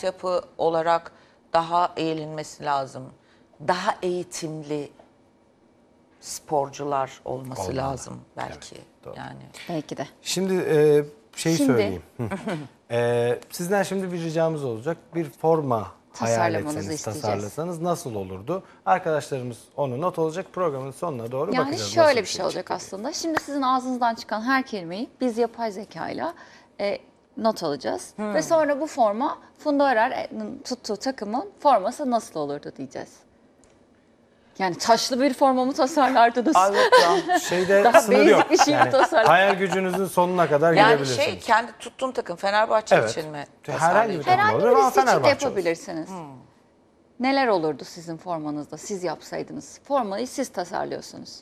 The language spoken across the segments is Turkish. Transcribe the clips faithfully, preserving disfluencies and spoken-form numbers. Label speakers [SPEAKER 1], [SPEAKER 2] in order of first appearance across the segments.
[SPEAKER 1] altyapı olarak daha eğilinmesi lazım. Daha eğitimli sporcular olması
[SPEAKER 2] Olmalı.
[SPEAKER 1] lazım belki.
[SPEAKER 2] Evet,
[SPEAKER 1] yani.
[SPEAKER 3] Belki de.
[SPEAKER 2] Şimdi e, şeyi
[SPEAKER 3] Şimdi-
[SPEAKER 2] söyleyeyim. Hı. e, sizden şimdi bir ricamız olacak. Bir forma hayal
[SPEAKER 3] Tasarlamanızı
[SPEAKER 2] etseniz,
[SPEAKER 3] isteyeceğiz.
[SPEAKER 2] tasarlasanız nasıl olurdu? Arkadaşlarımız onu not olacak. Programın sonuna doğru
[SPEAKER 3] Yani
[SPEAKER 2] bakacağız.
[SPEAKER 3] şöyle
[SPEAKER 2] nasıl
[SPEAKER 3] bir şey olacak aslında. Şimdi sizin ağzınızdan çıkan her kelimeyi biz yapay zekayla e, not alacağız. Ve sonra bu forma Funda Arar'ın tuttuğu takımın forması nasıl olurdu diyeceğiz. Yani taşlı bir forma mı tasarlardınız?
[SPEAKER 1] Ay yok ya.
[SPEAKER 2] Şeyde
[SPEAKER 3] Daha
[SPEAKER 2] sınır
[SPEAKER 3] basic
[SPEAKER 2] yok.
[SPEAKER 3] bir şey mi tasarladın?
[SPEAKER 2] hayal gücünüzün sonuna kadar
[SPEAKER 1] Yani
[SPEAKER 2] gidebilirsiniz.
[SPEAKER 1] şey kendi tuttuğum takım Fenerbahçe
[SPEAKER 2] Evet.
[SPEAKER 1] için mi?
[SPEAKER 2] Herhangi bir
[SPEAKER 1] tasarlayacağım?
[SPEAKER 2] takım.
[SPEAKER 3] Herhangi
[SPEAKER 2] olur ama
[SPEAKER 3] birisi için de
[SPEAKER 2] Fenerbahçe olsun.
[SPEAKER 3] yapabilirsiniz. Neler olurdu sizin formanızda siz yapsaydınız? Formayı siz tasarlıyorsunuz.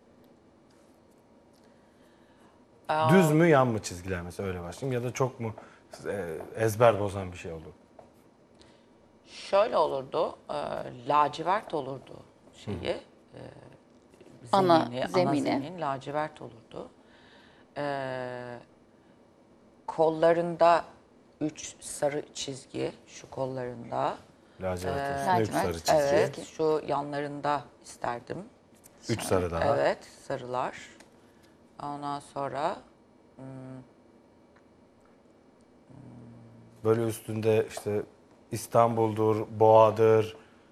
[SPEAKER 2] Düz mü yan mı çizgiler mesela öyle başlayayım ya da çok mu e, ezber bozan bir şey olur?
[SPEAKER 1] Şöyle olurdu. E, lacivert olurdu şeyi. E,
[SPEAKER 3] Ana
[SPEAKER 1] zemini, ana
[SPEAKER 3] zemini.
[SPEAKER 1] zemin lacivert olurdu. E, kollarında üç sarı çizgi, şu kollarında.
[SPEAKER 2] Lacivert üstüne üç
[SPEAKER 3] lacivert,
[SPEAKER 2] sarı çizgi.
[SPEAKER 1] Evet,
[SPEAKER 3] Çizgi.
[SPEAKER 1] şu yanlarında isterdim.
[SPEAKER 2] Üç sarı daha.
[SPEAKER 1] Evet, sarılar. Ondan sonra
[SPEAKER 2] Böyle üstünde işte İstanbul'dur, Boğa'dır,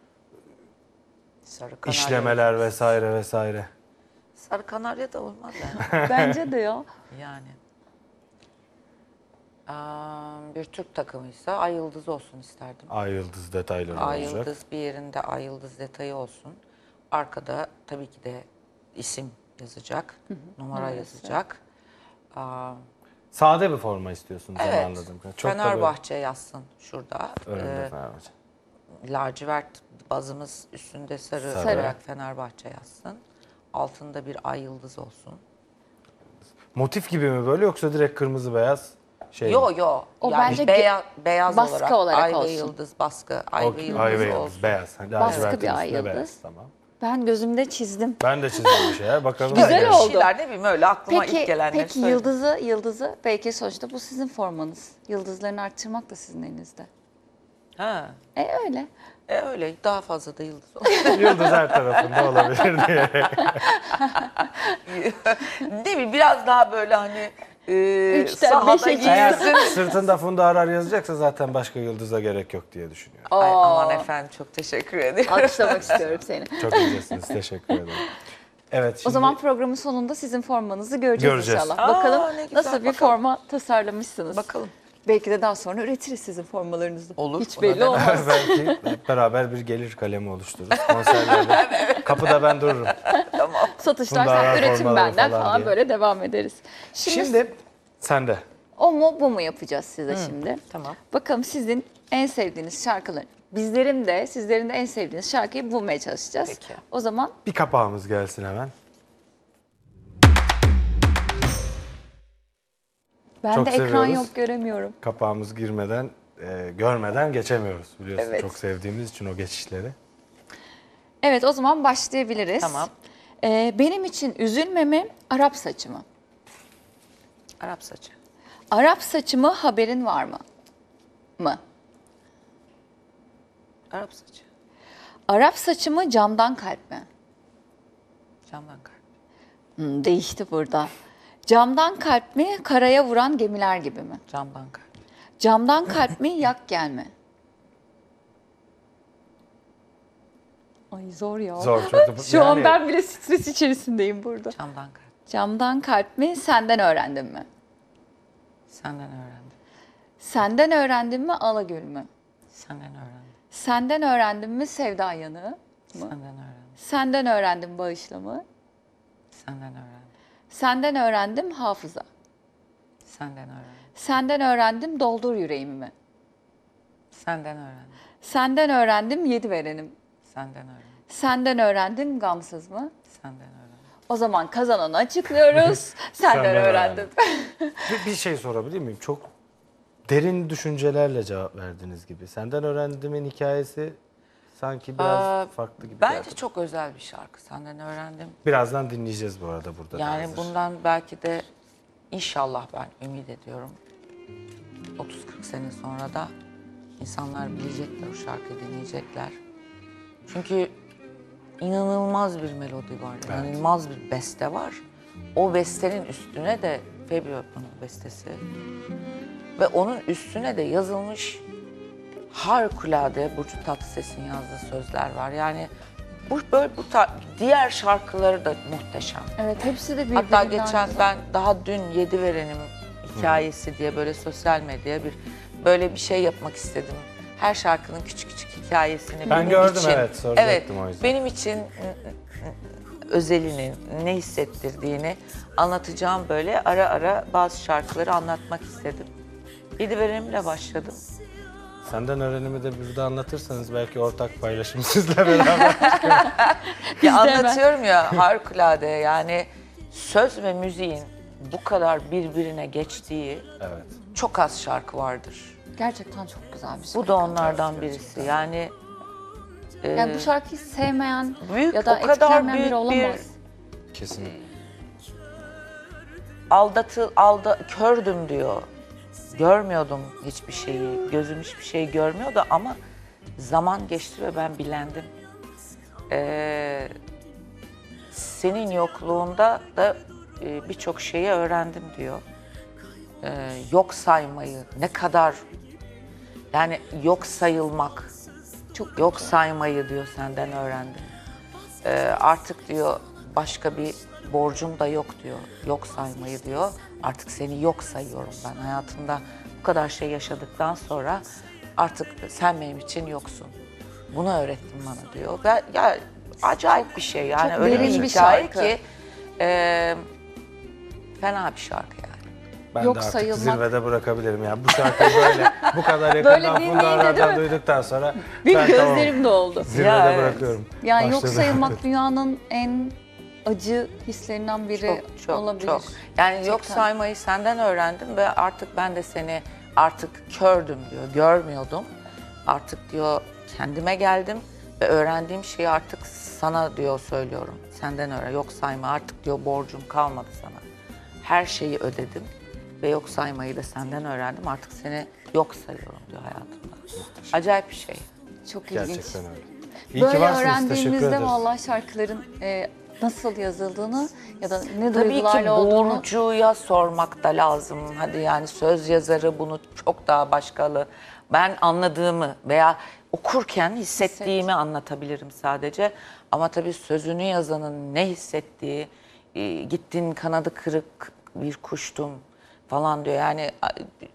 [SPEAKER 1] sarı kanarya.
[SPEAKER 2] işlemeler vesaire vesaire.
[SPEAKER 1] Sarı kanarya da olmaz yani.
[SPEAKER 3] Bence de ya.
[SPEAKER 1] yani. Aa, bir Türk takımıysa ay yıldız olsun isterdim.
[SPEAKER 2] Ay yıldız detayları
[SPEAKER 1] Ay
[SPEAKER 2] olacak.
[SPEAKER 1] yıldız bir yerinde ay yıldız detayı olsun. Arkada tabii ki de isim yazacak, numara yazacak. Aa,
[SPEAKER 2] Sade bir forma istiyorsunuz ama
[SPEAKER 1] evet,
[SPEAKER 2] anladım. Çok da
[SPEAKER 1] Fenerbahçe yazsın şurada.
[SPEAKER 2] böyle önünde
[SPEAKER 1] Ee,
[SPEAKER 2] Fenerbahçe.
[SPEAKER 1] lacivert bazımız üstünde sarı,
[SPEAKER 2] Sarı.
[SPEAKER 1] olarak Fenerbahçe yazsın. Altında bir ay yıldız olsun.
[SPEAKER 2] Motif gibi mi böyle yoksa direkt kırmızı beyaz şey mi?
[SPEAKER 1] Yo yo.
[SPEAKER 3] O
[SPEAKER 1] yani
[SPEAKER 3] bence
[SPEAKER 1] beyaz, beyaz
[SPEAKER 3] baskı
[SPEAKER 1] olarak,
[SPEAKER 3] olarak
[SPEAKER 1] ay ve
[SPEAKER 3] olsun.
[SPEAKER 1] yıldız baskı, ay
[SPEAKER 2] O-
[SPEAKER 1] ve yıldız
[SPEAKER 2] ay ve yıldız
[SPEAKER 1] olsun.
[SPEAKER 2] beyaz. Hani
[SPEAKER 3] Baskı
[SPEAKER 2] lacivertin
[SPEAKER 3] bir ay
[SPEAKER 2] üstüne
[SPEAKER 3] yıldız.
[SPEAKER 2] beyaz, tamam.
[SPEAKER 3] Ben gözümde çizdim.
[SPEAKER 2] Ben de çizdim bir şey. Bakalım.
[SPEAKER 3] Güzel
[SPEAKER 1] Öyle bir
[SPEAKER 3] oldu.
[SPEAKER 1] şeyler ne bileyim öyle aklıma
[SPEAKER 3] Peki,
[SPEAKER 1] ilk gelenleri
[SPEAKER 3] peki
[SPEAKER 1] söyledim.
[SPEAKER 3] yıldızı, yıldızı belki sonuçta bu sizin formanız. Yıldızlarını arttırmak da sizin elinizde.
[SPEAKER 1] Ha.
[SPEAKER 3] E öyle.
[SPEAKER 1] E öyle daha fazla da yıldız olsun.
[SPEAKER 2] Yıldız her tarafında olabilir diye.
[SPEAKER 1] Değil mi? Biraz daha böyle hani e,
[SPEAKER 3] Üçten
[SPEAKER 1] sahada
[SPEAKER 3] beşe
[SPEAKER 2] Eğer
[SPEAKER 1] giysin.
[SPEAKER 2] sırtında Funda Arar yazacaksa zaten başka yıldıza gerek yok diye düşünüyorum.
[SPEAKER 1] Ay
[SPEAKER 3] Aa.
[SPEAKER 1] aman efendim çok teşekkür ederim.
[SPEAKER 3] Alkışlamak istiyorum seni.
[SPEAKER 2] Çok incesiniz. Teşekkür ederim. Evet.
[SPEAKER 3] O
[SPEAKER 2] Şimdi
[SPEAKER 3] zaman programın sonunda sizin formanızı göreceğiz,
[SPEAKER 2] Göreceğiz.
[SPEAKER 3] inşallah.
[SPEAKER 1] Aa,
[SPEAKER 3] Bakalım
[SPEAKER 1] ne güzel,
[SPEAKER 3] nasıl bir
[SPEAKER 1] bakalım.
[SPEAKER 3] forma tasarlamışsınız.
[SPEAKER 1] Bakalım.
[SPEAKER 3] Belki de daha sonra üretiriz sizin formalarınızı.
[SPEAKER 1] Olur,
[SPEAKER 3] Hiç
[SPEAKER 1] buna
[SPEAKER 3] belli
[SPEAKER 1] da-
[SPEAKER 3] olmaz.
[SPEAKER 2] belki hep beraber bir gelir kalemi oluştururuz. Konserlerde. Kapıda ben dururum.
[SPEAKER 1] Tamam.
[SPEAKER 3] Satışlar
[SPEAKER 2] Funda
[SPEAKER 3] sen
[SPEAKER 2] Arar
[SPEAKER 3] üretim
[SPEAKER 2] formaları
[SPEAKER 3] benden
[SPEAKER 2] falan
[SPEAKER 3] falan
[SPEAKER 2] diye.
[SPEAKER 3] böyle devam ederiz. Şimdi,
[SPEAKER 2] Şimdi sende.
[SPEAKER 3] o mu bu mu yapacağız size şimdi?
[SPEAKER 1] Tamam.
[SPEAKER 3] Bakalım sizin en sevdiğiniz şarkıları. Bizlerin de sizlerin de en sevdiğiniz şarkıyı bulmaya çalışacağız.
[SPEAKER 1] Peki.
[SPEAKER 3] O zaman
[SPEAKER 2] Bir kapağımız gelsin hemen.
[SPEAKER 3] ben
[SPEAKER 2] Çok
[SPEAKER 3] de ekran
[SPEAKER 2] seviyoruz.
[SPEAKER 3] yok göremiyorum.
[SPEAKER 2] Kapağımız girmeden, e, görmeden geçemiyoruz biliyorsun.
[SPEAKER 3] Evet.
[SPEAKER 2] Çok sevdiğimiz için o geçişleri.
[SPEAKER 3] Evet, o zaman başlayabiliriz.
[SPEAKER 1] Tamam.
[SPEAKER 3] Ee, benim için üzülme mi, Arap saçı mı?
[SPEAKER 1] Arap saçı.
[SPEAKER 3] Arap saçı mı, haberin var mı? Mı?
[SPEAKER 1] Arap saçı.
[SPEAKER 3] Arap saçı mı, camdan kalp mi?
[SPEAKER 1] Camdan kalp.
[SPEAKER 3] Hmm, değişti burada. Camdan kalp mi, karaya vuran gemiler gibi mi?
[SPEAKER 1] Camdan kalp.
[SPEAKER 3] Camdan kalp mi, yak gel mi? Ay zor ya.
[SPEAKER 2] Zor çok da.
[SPEAKER 3] Şu an
[SPEAKER 2] yani
[SPEAKER 3] ben bile stres içerisindeyim burada.
[SPEAKER 1] Camdan kalp.
[SPEAKER 3] Camdan kalp mi, senden öğrendim mi?
[SPEAKER 1] Senden öğrendim.
[SPEAKER 3] Senden öğrendim mi, Alagül mü?
[SPEAKER 1] Senden öğrendim.
[SPEAKER 3] Senden öğrendim mi, Sevda yanığı?
[SPEAKER 1] Senden öğrendim.
[SPEAKER 3] Senden öğrendim, bağışla mı?
[SPEAKER 1] Senden öğrendim.
[SPEAKER 3] Senden öğrendim, hafıza.
[SPEAKER 1] Senden öğrendim.
[SPEAKER 3] Senden öğrendim, doldur yüreğimi mi?
[SPEAKER 1] Senden öğrendim.
[SPEAKER 3] Senden öğrendim, yedi verenim.
[SPEAKER 1] Senden öğrendim.
[SPEAKER 3] Senden öğrendim, gamsız mı?
[SPEAKER 1] Senden öğrendim.
[SPEAKER 3] O zaman kazananı açıklıyoruz. Senden,
[SPEAKER 2] Senden
[SPEAKER 3] öğrendim.
[SPEAKER 2] bir, bir şey sorabilir miyim? Çok derin düşüncelerle cevap verdiniz gibi. Senden öğrendiğimin hikayesi sanki biraz
[SPEAKER 1] Aa,
[SPEAKER 2] farklı gibi
[SPEAKER 1] Bence
[SPEAKER 2] geldi.
[SPEAKER 1] çok özel bir şarkı. Senden öğrendim.
[SPEAKER 2] Birazdan dinleyeceğiz bu arada burada. da
[SPEAKER 1] Yani
[SPEAKER 2] hazır.
[SPEAKER 1] bundan belki de inşallah ben ümit ediyorum. otuz kırk sene sonra da İnsanlar bilecekler, o şarkıyı dinleyecekler. Çünkü inanılmaz bir melodi var, inanılmaz bir beste var. O bestenin üstüne de Fabio Yapman'ın bestesi ve onun üstüne de yazılmış harikulade Burcu Tatlıses'in yazdığı sözler var. Yani bu böyle bu tar- diğer şarkıları da muhteşem.
[SPEAKER 3] Evet, hepsi de birbirinden
[SPEAKER 1] Hatta geçen
[SPEAKER 3] güzel.
[SPEAKER 1] ben daha dün Yedi Verenim hikayesi diye böyle sosyal medyaya bir böyle bir şey yapmak istedim. Her şarkının küçük küçük hikayesini
[SPEAKER 2] Ben
[SPEAKER 1] benim
[SPEAKER 2] gördüm,
[SPEAKER 1] için,
[SPEAKER 2] evet, soracaktım
[SPEAKER 1] evet,
[SPEAKER 2] o yüzden.
[SPEAKER 1] benim için özelini, ne hissettirdiğini anlatacağım böyle ara ara bazı şarkıları anlatmak istedim. Yedi Verenim'le başladım.
[SPEAKER 2] Senden öğrenimi de burada anlatırsanız belki ortak paylaşım sizle beraber.
[SPEAKER 1] Ya anlatıyorum ya harikulade yani söz ve müziğin bu kadar birbirine geçtiği
[SPEAKER 2] Evet.
[SPEAKER 1] çok az şarkı vardır.
[SPEAKER 3] Gerçekten çok güzel bir şarkı.
[SPEAKER 1] Bu da onlardan birisi. Yani
[SPEAKER 3] Yani bu şarkıyı sevmeyen
[SPEAKER 1] büyük,
[SPEAKER 3] ya da
[SPEAKER 1] o kadar
[SPEAKER 3] etkilenmeyen
[SPEAKER 1] büyük
[SPEAKER 3] biri olamaz.
[SPEAKER 2] Kesinlikle.
[SPEAKER 1] aldatı alda kördüm diyor. Görmüyordum hiçbir şeyi. Gözüm hiçbir şey görmüyordu ama zaman geçti ve ben bilendim. Ee, senin yokluğunda da e, birçok şeyi öğrendim diyor. Ee, yok saymayı ne kadar yani yok sayılmak çok yok saymayı diyor senden öğrendim. Ee, artık diyor başka bir borcum da yok diyor. Yok saymayı diyor. Artık seni yok sayıyorum ben hayatımda. Bu kadar şey yaşadıktan sonra artık sen benim için yoksun. Bunu öğrettin bana diyor. Ben, ya acayip bir şey yani
[SPEAKER 3] çok
[SPEAKER 1] öyle bir
[SPEAKER 3] derin bir
[SPEAKER 1] hikaye
[SPEAKER 3] şarkı.
[SPEAKER 1] ki e, fena bir şarkı yani.
[SPEAKER 2] Ben
[SPEAKER 3] Yok
[SPEAKER 2] de artık
[SPEAKER 3] sayılmak.
[SPEAKER 2] zirvede bırakabilirim ya. Bu şarkıyı böyle bu kadar
[SPEAKER 3] Böyle
[SPEAKER 2] yakından
[SPEAKER 3] dinleyince
[SPEAKER 2] Funda
[SPEAKER 3] değil
[SPEAKER 2] Arar'dan
[SPEAKER 3] mi?
[SPEAKER 2] duyduktan sonra
[SPEAKER 3] Benim
[SPEAKER 2] ben tamam,
[SPEAKER 3] gözlerim doldu.
[SPEAKER 2] zirvede
[SPEAKER 1] Ya evet.
[SPEAKER 2] bırakıyorum.
[SPEAKER 3] Yani yok
[SPEAKER 2] Başladı.
[SPEAKER 3] sayılmak dünyanın en acı hislerinden biri
[SPEAKER 1] Çok çok
[SPEAKER 3] olabilir.
[SPEAKER 1] çok. Yani yok
[SPEAKER 3] Gerçekten.
[SPEAKER 1] saymayı senden öğrendim ve artık ben de seni artık kördüm diyor. Görmüyordum. Artık diyor kendime geldim ve öğrendiğim şeyi artık sana diyor söylüyorum. Senden öğren. Yok sayma artık diyor borcum kalmadı sana. Her şeyi ödedim ve yok saymayı da senden öğrendim. Artık seni yok sayıyorum diyor hayatımda. Acayip bir şey.
[SPEAKER 3] Çok ilginç.
[SPEAKER 2] Gerçekten öyle. İyi ki
[SPEAKER 3] Böyle
[SPEAKER 2] varsınız. Teşekkür
[SPEAKER 3] öğrendiğimizde
[SPEAKER 2] ederiz.
[SPEAKER 3] vallahi şarkıların e, nasıl yazıldığını ya da ne
[SPEAKER 1] Tabii ki
[SPEAKER 3] duygularla olduğunu
[SPEAKER 1] Burcu'ya sormak da lazım. Hadi yani söz yazarı bunu çok daha başkalı. Ben anladığımı veya okurken hissettiğimi anlatabilirim sadece. Ama tabii sözünü yazanın ne hissettiği, e, gittin kanadı kırık bir kuştum falan diyor. Yani a-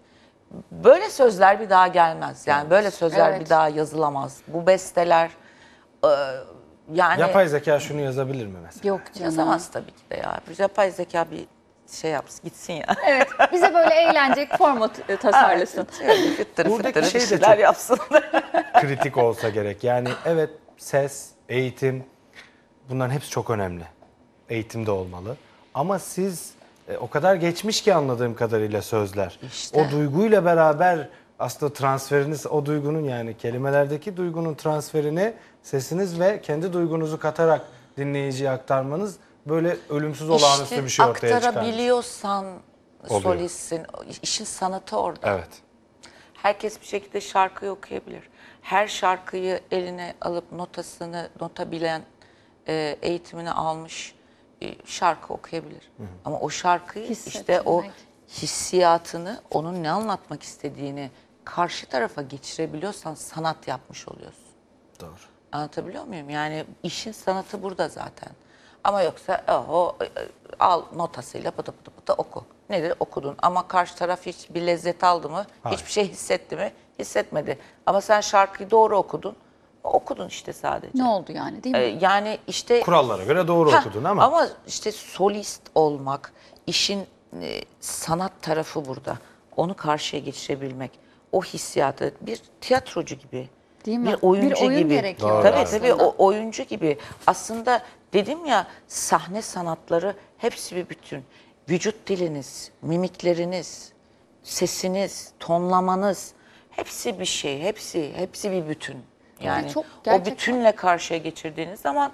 [SPEAKER 1] böyle sözler bir daha gelmez. Yani böyle sözler
[SPEAKER 3] Evet.
[SPEAKER 1] bir daha yazılamaz. Bu besteler e, yani
[SPEAKER 2] Yapay zeka şunu yazabilir mi mesela?
[SPEAKER 3] yok canım.
[SPEAKER 1] yazamaz tabii ki de ya. Yapay zeka bir şey yapsın, gitsin ya.
[SPEAKER 3] Evet, bize böyle eğlenceli format e, tasarlasın.
[SPEAKER 1] Şöyle fıttırı
[SPEAKER 2] Buradaki
[SPEAKER 1] fıttırı
[SPEAKER 2] şey
[SPEAKER 1] bir
[SPEAKER 2] de
[SPEAKER 1] şeyler
[SPEAKER 2] çok-
[SPEAKER 1] yapsın.
[SPEAKER 2] Kritik olsa gerek. Yani evet ses, eğitim bunların hepsi çok önemli. Eğitimde olmalı. Ama siz e, o kadar geçmiş ki anladığım kadarıyla sözler.
[SPEAKER 1] İşte.
[SPEAKER 2] O duyguyla beraber aslında transferiniz o duygunun yani kelimelerdeki duygunun transferini sesiniz ve kendi duygunuzu katarak dinleyiciye aktarmanız böyle ölümsüz olağanüstü
[SPEAKER 1] İşte
[SPEAKER 2] bir şey ortaya çıkarmış.
[SPEAKER 1] aktarabiliyorsan
[SPEAKER 2] Oluyor.
[SPEAKER 1] solistsin. İşin sanatı orada.
[SPEAKER 2] Evet.
[SPEAKER 1] Herkes bir şekilde şarkıyı okuyabilir. Her şarkıyı eline alıp notasını, nota bilen, e, eğitimini almış e, şarkı okuyabilir. Ama o şarkıyı işte o
[SPEAKER 3] Hissettirmek.
[SPEAKER 1] hissiyatını, onun ne anlatmak istediğini karşı tarafa geçirebiliyorsan sanat yapmış oluyorsun.
[SPEAKER 2] Doğru.
[SPEAKER 1] Anlatabiliyor muyum? Yani işin sanatı burada zaten. Ama yoksa o al notasıyla pıtı pıtı pıtı oku. Nedir? Okudun. Ama karşı taraf hiç bir lezzet aldı mı?
[SPEAKER 2] Hayır.
[SPEAKER 1] Hiçbir şey hissetti mi? Hissetmedi. Ama sen şarkıyı doğru okudun. Okudun işte sadece.
[SPEAKER 3] Ne oldu yani değil mi?
[SPEAKER 1] Ee, yani işte
[SPEAKER 2] Kurallara göre doğru
[SPEAKER 1] Heh,
[SPEAKER 2] okudun ama.
[SPEAKER 1] Ama işte solist olmak, işin e, sanat tarafı burada. Onu karşıya geçirebilmek. O hissiyatı bir tiyatrocu gibi.
[SPEAKER 3] Değil mi?
[SPEAKER 1] Bir oyuncu
[SPEAKER 3] Bir oyun
[SPEAKER 1] gibi.
[SPEAKER 3] gerekiyor
[SPEAKER 2] Doğru,
[SPEAKER 1] Tabii
[SPEAKER 2] evet.
[SPEAKER 1] tabii o oyuncu gibi. Aslında dedim ya sahne sanatları hepsi bir bütün. Vücut diliniz, mimikleriniz, sesiniz, tonlamanız hepsi bir şey. Hepsi hepsi bir bütün. Yani
[SPEAKER 3] çok
[SPEAKER 1] o
[SPEAKER 3] gerçekten-
[SPEAKER 1] bütünle karşıya geçirdiğiniz zaman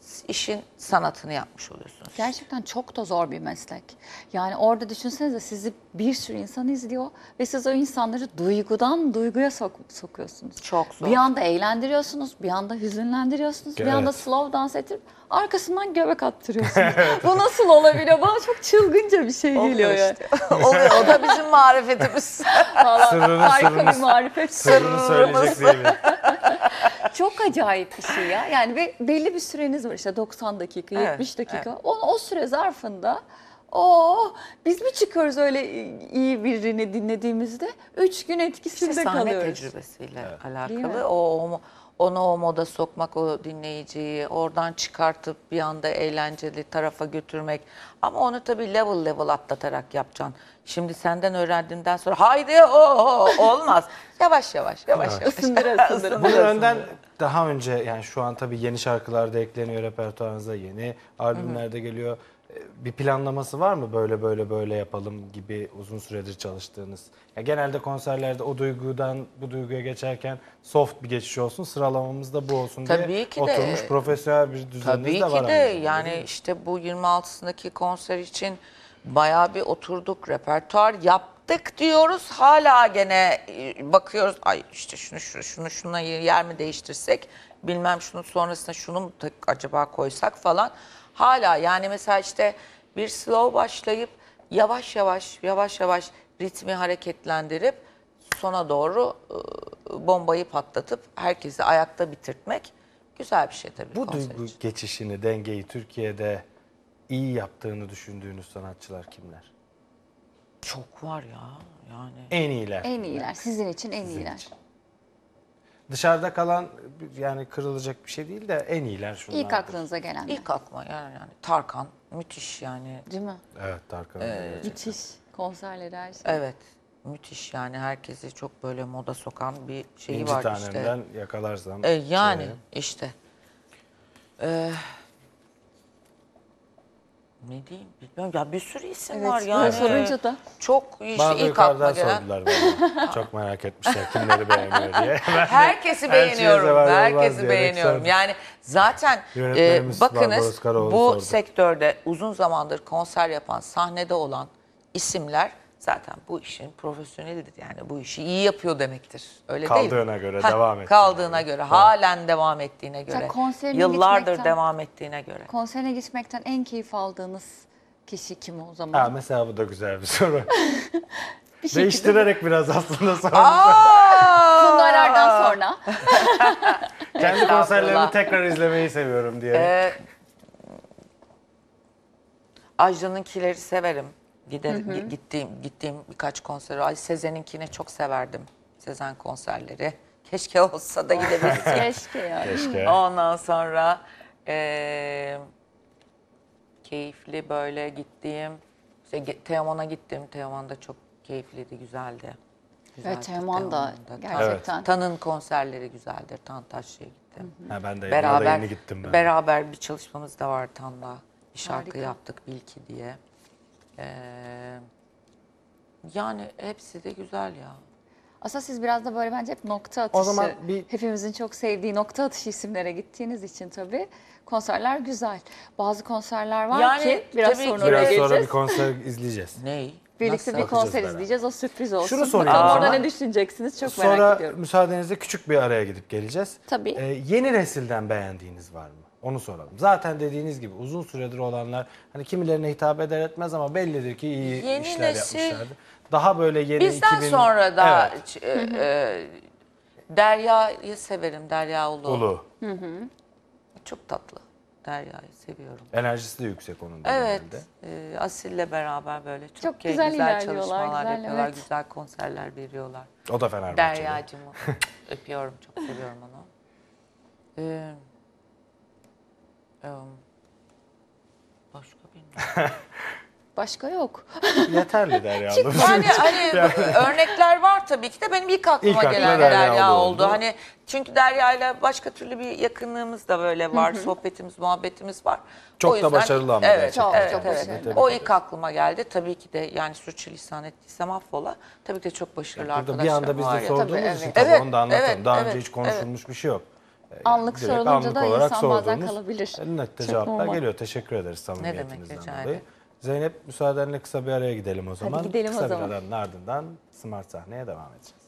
[SPEAKER 1] işin sanatını yapmış oluyorsunuz.
[SPEAKER 3] Gerçekten çok da zor bir meslek. Yani orada düşünsenize sizi bir sürü insan izliyor ve siz o insanları duygudan duyguya sok- sokuyorsunuz.
[SPEAKER 1] Çok zor.
[SPEAKER 3] Bir anda eğlendiriyorsunuz, bir anda hüzünlendiriyorsunuz, bir anda
[SPEAKER 2] Evet.
[SPEAKER 3] slow dans ettirip arkasından göbek attırıyorsunuz. Bu nasıl olabiliyor? Bana çok çılgınca bir şey geliyor
[SPEAKER 1] Oluyor
[SPEAKER 3] yani.
[SPEAKER 1] işte. Oluyor. O da bizim marifetimiz.
[SPEAKER 3] Vallahi
[SPEAKER 2] Sırrını,
[SPEAKER 3] harika
[SPEAKER 2] sırrını,
[SPEAKER 3] bir marifet.
[SPEAKER 2] Sırrını söyleyecek değilim.
[SPEAKER 3] Çok acayip bir şey ya. Yani be- belli bir süreniz var işte doksan dakika,
[SPEAKER 1] Evet,
[SPEAKER 3] yetmiş dakika.
[SPEAKER 1] evet.
[SPEAKER 3] O, o süre zarfında o biz mi çıkıyoruz öyle iyi birini dinlediğimizde? Üç gün etkisinde
[SPEAKER 1] İşte sahne
[SPEAKER 3] kalıyoruz.
[SPEAKER 1] tecrübesiyle
[SPEAKER 3] Değil mi?
[SPEAKER 1] alakalı. O, o onu o moda sokmak, o dinleyiciyi oradan çıkartıp bir anda eğlenceli tarafa götürmek. Ama onu tabii level level atlatarak yapacaksın. Şimdi senden öğrendiğinden sonra haydi o, o olmaz. Yavaş yavaş yavaş yavaş.
[SPEAKER 3] Isındıra ısındıra.
[SPEAKER 2] Bunu önden daha önce, yani şu an tabii yeni şarkılar da ekleniyor repertuarınıza, yeni albümler de geliyor. Bir planlaması var mı, böyle böyle böyle yapalım gibi uzun süredir çalıştığınız? Ya genelde konserlerde o duygudan bu duyguya geçerken soft bir geçiş olsun, sıralamamız da bu olsun
[SPEAKER 1] Tabii
[SPEAKER 2] diye
[SPEAKER 1] ki de.
[SPEAKER 2] oturmuş profesyonel bir düzeniniz
[SPEAKER 1] Tabii
[SPEAKER 2] de var.
[SPEAKER 1] ki de
[SPEAKER 2] aynı zamanda,
[SPEAKER 1] yani
[SPEAKER 2] değil mi?
[SPEAKER 1] işte bu yirmi altısındaki konser için bayağı bir oturduk, repertuar yaptık diyoruz. Hala gene e, bakıyoruz, ay işte şunu şunu şunu şuna yer mi değiştirsek, bilmem şunun sonrasında şunu mu tak- acaba koysak falan. Hala yani mesela işte bir slow başlayıp yavaş yavaş yavaş yavaş ritmi hareketlendirip sona doğru e, bombayı patlatıp herkesi ayakta bitirtmek güzel bir şey tabii
[SPEAKER 2] Bu
[SPEAKER 1] konser
[SPEAKER 2] duygu
[SPEAKER 1] için.
[SPEAKER 2] geçişini, dengeyi Türkiye'de iyi yaptığını düşündüğünüz sanatçılar kimler?
[SPEAKER 1] Çok var ya yani.
[SPEAKER 2] En iyiler.
[SPEAKER 3] En iyiler. Sizin için en
[SPEAKER 2] Sizin
[SPEAKER 3] iyiler.
[SPEAKER 2] için. Dışarıda kalan yani kırılacak bir şey değil de en iyiler şunlar.
[SPEAKER 3] İlk aklınıza gelenler.
[SPEAKER 1] İlk aklıma yani, yani Tarkan müthiş yani.
[SPEAKER 3] Değil mi?
[SPEAKER 2] Evet, Tarkan.
[SPEAKER 3] Müthiş konserleri her şey.
[SPEAKER 1] Evet müthiş yani, herkesi çok böyle moda sokan bir şeyi
[SPEAKER 2] İnci
[SPEAKER 1] var işte.
[SPEAKER 2] tanemden yakalarsam.
[SPEAKER 1] E, yani
[SPEAKER 2] şeye.
[SPEAKER 1] işte. Ee, ne diyeyim bilmiyorum ya, bir sürü isim
[SPEAKER 3] Evet,
[SPEAKER 1] var
[SPEAKER 3] böyle
[SPEAKER 1] yani.
[SPEAKER 3] sorunca da.
[SPEAKER 1] Çok işte
[SPEAKER 2] Bana da
[SPEAKER 1] ilk aklıma
[SPEAKER 2] yukarıdan
[SPEAKER 1] gelen.
[SPEAKER 2] sordular bana. Çok merak etmişler kimleri beğeniyor diye. Ben de
[SPEAKER 1] Herkesi
[SPEAKER 2] her
[SPEAKER 1] beğeniyorum.
[SPEAKER 2] şeye zeval olmaz
[SPEAKER 1] Herkesi
[SPEAKER 2] diyerek
[SPEAKER 1] beğeniyorum.
[SPEAKER 2] sordum.
[SPEAKER 1] Yani zaten
[SPEAKER 2] Yönetmenimiz
[SPEAKER 1] e, bakınız
[SPEAKER 2] Barbaros Karaoğlu
[SPEAKER 1] bu
[SPEAKER 2] sordu.
[SPEAKER 1] sektörde uzun zamandır konser yapan, sahnede olan isimler zaten bu işin profesyonelidir. Yani bu işi iyi yapıyor demektir. Öyle değil mi?
[SPEAKER 2] Kaldığına göre,
[SPEAKER 1] Heh,
[SPEAKER 2] devam ettiğine
[SPEAKER 1] Kaldığına
[SPEAKER 2] göre.
[SPEAKER 1] göre,
[SPEAKER 2] Evet.
[SPEAKER 1] halen devam ettiğine göre,
[SPEAKER 3] konserine
[SPEAKER 1] yıllardır
[SPEAKER 3] gitmekten-
[SPEAKER 1] devam ettiğine göre.
[SPEAKER 3] Konserine gitmekten en keyif aldığınız kişi kim o zaman?
[SPEAKER 2] Ha, mesela bu da güzel bir soru.
[SPEAKER 3] bir şekilde
[SPEAKER 2] Değiştirerek biraz aslında sormuş.
[SPEAKER 3] Funda Arar'dan sonra.
[SPEAKER 2] Kendi konserlerimi
[SPEAKER 1] Estağfurullah.
[SPEAKER 2] tekrar izlemeyi seviyorum diyerek.
[SPEAKER 1] Ee, Ajda'nınkileri severim. Gider, gi- gittiğim, gittiğim birkaç konseri. Ay Sezen'inkini çok severdim. Sezen konserleri. Keşke olsa da gidebilsek.
[SPEAKER 3] Keşke yani.
[SPEAKER 2] Keşke.
[SPEAKER 1] Ondan sonra eee, keyifli böyle gittiğim, işte ge- Teoman'a gittim. Teoman da çok keyifliydi, güzeldi. Güzeldi
[SPEAKER 3] Evet, Teoman da
[SPEAKER 1] Teoman'ın
[SPEAKER 3] gerçekten.
[SPEAKER 1] Tan'ın konserleri güzeldir. Tantaşlı'ya gittim.
[SPEAKER 2] Ha, ben de
[SPEAKER 1] Beraber
[SPEAKER 2] beraber, yeni gittim ben.
[SPEAKER 1] beraber bir çalışmamız da var Tan'la. Bir şarkı
[SPEAKER 3] Harika.
[SPEAKER 1] yaptık Bilki diye. Ee, yani hepsi de güzel ya.
[SPEAKER 3] Aslında siz biraz da böyle bence hep nokta atışı,
[SPEAKER 2] O zaman bir-
[SPEAKER 3] hepimizin çok sevdiği nokta atışı isimlere gittiğiniz için tabii konserler güzel. Bazı konserler var
[SPEAKER 1] Yani
[SPEAKER 3] ki biraz
[SPEAKER 1] tabii
[SPEAKER 3] sonra
[SPEAKER 1] ki
[SPEAKER 3] oraya
[SPEAKER 2] Biraz
[SPEAKER 3] geleceğiz.
[SPEAKER 2] sonra bir konser izleyeceğiz.
[SPEAKER 1] Ney?
[SPEAKER 3] Birlikte
[SPEAKER 1] Nasıl?
[SPEAKER 3] bir konser
[SPEAKER 2] Bakacağız
[SPEAKER 3] izleyeceğiz. O sürpriz olsun.
[SPEAKER 2] Şunu sorayım
[SPEAKER 3] Bakalım
[SPEAKER 1] o
[SPEAKER 3] orada
[SPEAKER 1] zaman.
[SPEAKER 3] ne düşüneceksiniz çok merak
[SPEAKER 2] Sonra
[SPEAKER 3] ediyorum.
[SPEAKER 2] müsaadenizle küçük bir araya gidip geleceğiz.
[SPEAKER 3] Tabii.
[SPEAKER 2] Ee, yeni nesilden beğendiğiniz var mı? Onu soralım. Zaten dediğiniz gibi uzun süredir olanlar hani kimilerine hitap eder etmez ama bellidir ki iyi
[SPEAKER 1] Yeni
[SPEAKER 2] işler
[SPEAKER 1] nesil-
[SPEAKER 2] yapmışlardı. Daha böyle yeni
[SPEAKER 1] Bizden
[SPEAKER 2] iki bin
[SPEAKER 1] sonra da
[SPEAKER 2] Evet,
[SPEAKER 1] e, e, Derya'yı severim. Derya Ulu.
[SPEAKER 2] Ulu.
[SPEAKER 1] Çok tatlı. Derya'yı seviyorum.
[SPEAKER 2] Enerjisi de yüksek onun da
[SPEAKER 1] Evet.
[SPEAKER 2] genelde.
[SPEAKER 1] E, Asil'le beraber böyle çok,
[SPEAKER 3] Çok
[SPEAKER 1] key-
[SPEAKER 3] güzel
[SPEAKER 1] güzel,
[SPEAKER 3] ilerliyorlar,
[SPEAKER 1] çalışmalar
[SPEAKER 3] güzel,
[SPEAKER 1] yapıyorlar.
[SPEAKER 3] evet.
[SPEAKER 1] Güzel konserler veriyorlar.
[SPEAKER 2] O da Fenerbahçeli.
[SPEAKER 1] Derya'cığımı öpüyorum. Çok seviyorum onu. Ee, em, başka bilmiyorum.
[SPEAKER 3] Başka yok.
[SPEAKER 2] Yeterli Derya Hanım.
[SPEAKER 1] Yani hani örnekler var tabii ki de, benim ilk aklıma
[SPEAKER 2] İlk aklıma
[SPEAKER 1] gelen
[SPEAKER 2] Derya
[SPEAKER 1] Derya,
[SPEAKER 2] oldu.
[SPEAKER 1] oldu. Hani çünkü Derya ile başka türlü bir yakınlığımız da böyle var. Sohbetimiz, muhabbetimiz var.
[SPEAKER 2] Çok
[SPEAKER 1] O
[SPEAKER 2] da
[SPEAKER 1] yüzden-
[SPEAKER 2] başarılı ama
[SPEAKER 1] evet,
[SPEAKER 2] gerçekten.
[SPEAKER 3] Çok,
[SPEAKER 1] evet,
[SPEAKER 3] çok
[SPEAKER 1] evet.
[SPEAKER 3] başarılı.
[SPEAKER 1] O ilk aklıma geldi. Tabii ki de yani sürçülisan ettiysem affola. Tabii ki de çok başarılı
[SPEAKER 2] Burada
[SPEAKER 1] arkadaşlarım
[SPEAKER 2] bir anda biz
[SPEAKER 1] var
[SPEAKER 2] de
[SPEAKER 1] ya.
[SPEAKER 2] sorduğumuz
[SPEAKER 3] Tabii,
[SPEAKER 2] için
[SPEAKER 3] evet.
[SPEAKER 2] tabii
[SPEAKER 1] Evet,
[SPEAKER 2] onu da anlatalım.
[SPEAKER 1] evet,
[SPEAKER 2] Daha
[SPEAKER 1] evet,
[SPEAKER 2] önce hiç konuşulmuş bir şey yok. Yani
[SPEAKER 3] Anlık
[SPEAKER 2] direkt
[SPEAKER 3] sorulunca
[SPEAKER 2] anlık
[SPEAKER 3] da
[SPEAKER 2] olarak
[SPEAKER 3] insan bazen
[SPEAKER 2] sorduğunuz
[SPEAKER 3] kalabilir.
[SPEAKER 2] Net
[SPEAKER 3] Çok
[SPEAKER 2] cevaplar
[SPEAKER 3] normal.
[SPEAKER 2] geliyor. Teşekkür ederiz samimiyetinizden
[SPEAKER 1] rica
[SPEAKER 2] dolayı.
[SPEAKER 1] ederim.
[SPEAKER 2] Zeynep, müsaadenle kısa bir araya gidelim o zaman.
[SPEAKER 3] gidelim o
[SPEAKER 2] kısa
[SPEAKER 3] zaman.
[SPEAKER 2] bir aranın ardından Smart Sahneye devam edeceğiz.